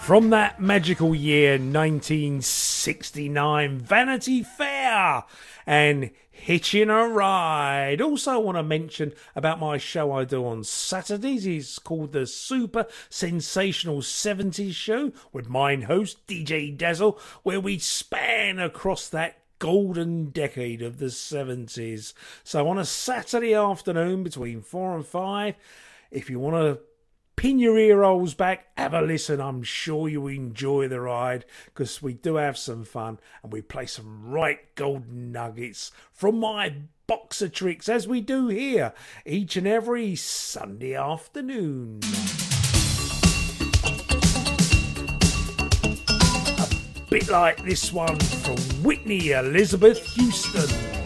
From that magical year 1969, Vanity Fair and Hitching a Ride. Also, I want to mention about my show I do on Saturdays. It's called the Super Sensational 70s Show with mine host DJ Dazzle, where we span across that golden decade of the 70s. So on a Saturday afternoon between 4 and 5, if you want to pin your ear holes back, have a listen. I'm sure you enjoy the ride, because we do have some fun and we play some right golden nuggets from my box of tricks, as we do here each and every Sunday afternoon. A bit like this one from Whitney Elizabeth Houston.